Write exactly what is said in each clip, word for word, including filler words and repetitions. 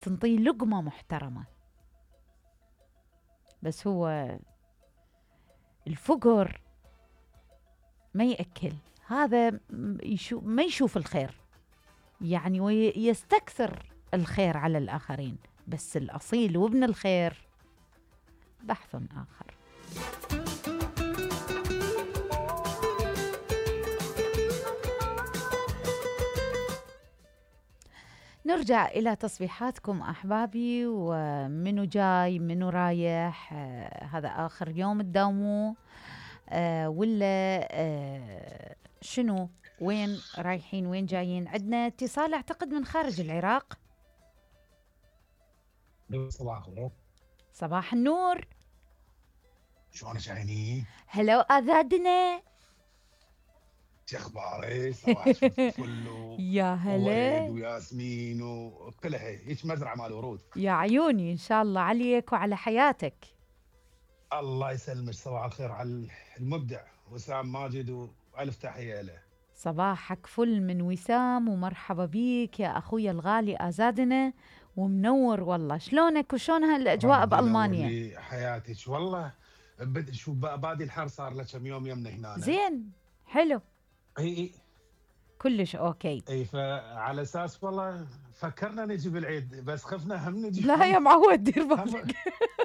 تنطيه لقمة محترمة. بس هو الفقر ما يأكل، هذا يشوف ما يشوف الخير يعني، ويستكثر الخير على الآخرين. بس الأصيل وابن الخير بحث آخر. نرجع إلى تصبيحاتكم أحبابي، ومنو جاي منو رايح، آه هذا آخر يوم تداوموه آه ولا آه شنو، وين رايحين وين جايين؟ عندنا اتصال أعتقد من خارج العراق. صباح الخير. صباح النور. شلونك عيني؟ هلو أذادنا، شو اخبارك؟ صباح الفل و... يا وورد هلا وياسمين وكلها هيك مزرعه مال ورود. يا عيوني، إن شاء الله عليك وعلى حياتك. الله يسلمك. صباح الخير على المبدع وسام ماجد والف تحيه له. صباحك فل من وسام، ومرحبا بيك يا أخويا الغالي أزادنا، ومنور والله. شلونك وشلون هالأجواء بألمانيا؟ ربي حياتك والله. بد... شو بادي الحر صار له كم يوم يمنا هنا. زين حلو. اي اي كلش اوكي. اي فعلى اساس والله فكرنا نجي بالعيد بس خفنا هم نجي. لا يا معود دير بالك.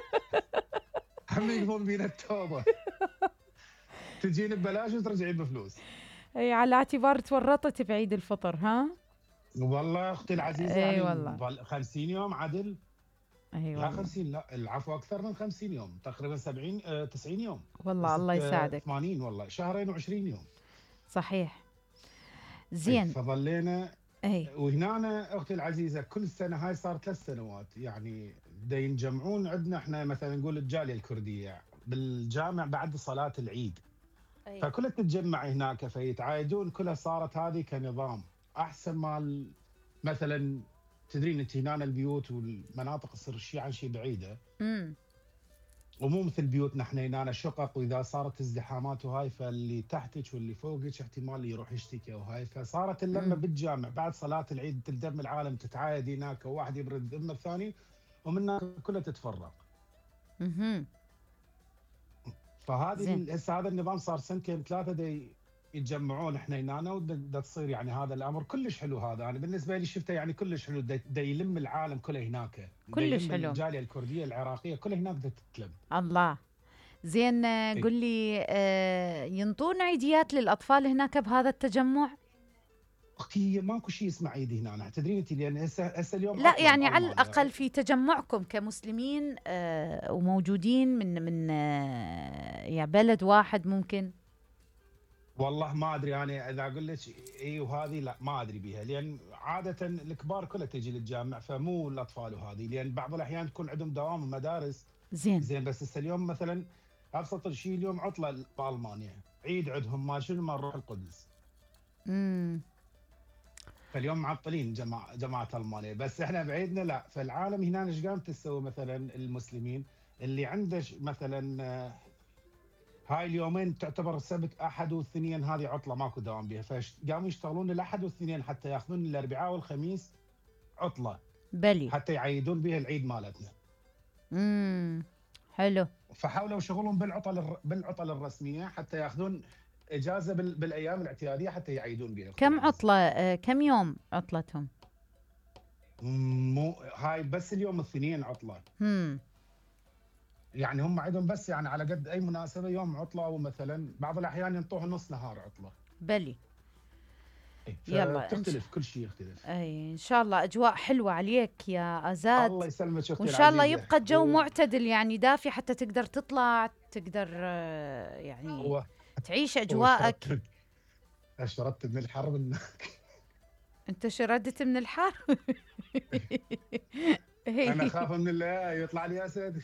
هم يقوم بينا التوبه. تجين ببلاش وترجعين بفلوس. اي على اعتبار تورطت بعيد الفطر. ها والله اختي العزيزه اي يعني والله خمسين يوم عدل. اي لا والله خمسين، لا العفو اكثر من خمسين يوم، تقريبا سبعين آه تسعين يوم. والله الله يساعدك. ثمانين والله، شهرين وعشرين يوم. صحيح. زين. فظلينا اي وهنا اختي العزيزه كل سنه، هاي صار ثلاث سنوات يعني دا ينجمعون عندنا احنا مثلا نقول الجاليه الكرديه بالجامع بعد صلاه العيد. أي. فكلها تتجمع هناك فيتعايدون، كلها صارت هذه كنظام احسن مال مثلا. تدرين انت هنا البيوت والمناطق تصير شيء عن شيء بعيده. امم ومو مثل بيوتنا احنا هنا شقق، واذا صارت ازدحامات وهاي فاللي تحتك واللي فوقك احتمال يروح يشتكي وهاي. فصارت اللمه بالجامع بعد صلاه العيد، تلتم العالم تتعايد هناك، وواحد يبرد ذمه الثاني ومن هناك كلها تتفرق. اها فهذه هسه هذا النظام صار سنتين ثلاثه دي يتجمعون احنا هنا، ودا تصير يعني هذا الامر كلش حلو. هذا انا بالنسبه لي شفته يعني كلش حلو، دا يلم العالم كله هناك، كلش حلو. الجاليه الكرديه العراقيه كلها هناك دا تتلم. الله. زين قل لي آه ينطون عيديات للاطفال هناك بهذا التجمع؟ اختي ماكو شيء اسمه عيد هنا، تدرين انت لان هسه هسه اليوم لا يعني على الاقل في تجمعكم كمسلمين آه وموجودين من من آه يا بلد واحد ممكن. والله ما ادري انا اذا اقول لك اي وهذه لا ما ادري بها، لان عاده الكبار كلها تجي للجامع فمو الاطفال وهذه، لان بعض الاحيان تكون عندهم دوام ومدارس. زين زين بس هسه اليوم مثلا ابسط شيء اليوم عطله بالمانيا، عيد عندهم ما شنو ما نروح القدس. امم فاليوم معطلين جماعه جماعه المانيا، بس احنا بعيدنا لا. فالعالم هنا ايش قام تسوي مثلا المسلمين اللي عنده مثلا هاي اليومين تعتبر سبت احد واثنين هذه عطله ماكو دوام بها، فقاموا يشتغلون الاحد والاثنين حتى ياخذون الاربعاء والخميس عطله بلي حتى يعيدون بها العيد مالتنا. امم حلو. فحاولوا شغلهم بالعطل الر... بالعطل الرسميه حتى ياخذون اجازه بال... بالايام الاعتياديه حتى يعيدون بها. كم عطله آه كم يوم عطلتهم؟ مو هاي بس اليوم الاثنين عطله. امم يعني هم عندهم بس يعني على قد اي مناسبه يوم عطله، ومثلا بعض الاحيان ينطوها نص نهار عطله. بلي إيه يلا تختلف كل شيء يختلف. اي ان شاء الله اجواء حلوه عليك يا ازاد. الله يسلمك اختي وان شاء الله العزيزة. يبقى الجو و... معتدل يعني دافي حتى تقدر تطلع، تقدر يعني هو... تعيش اجواءك. شردت... شردت من الحر هناك. انت شردت من الحر؟ انا خاف من الله يطلع لي اسد.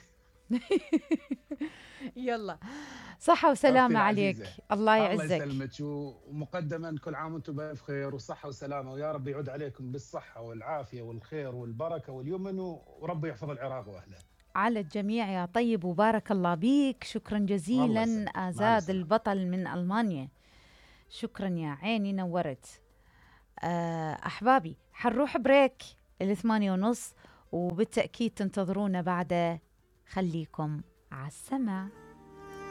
يلا صحة وسلامة عليك. الله يعزك. الله يسلمك. ومقدما كل عام وانتم بألف خير وصحة وسلامة، ويا رب يعود عليكم بالصحة والعافية والخير والبركة واليمن، ورب يحفظ العراق وأهله. على الجميع يا طيب، وبارك الله بيك. شكرا جزيلا آزاد البطل من ألمانيا. شكرا يا عيني نورت. أحبابي حنروح بريك الثمانية ونص، وبالتأكيد تنتظرونا بعد. خليكم على السمع.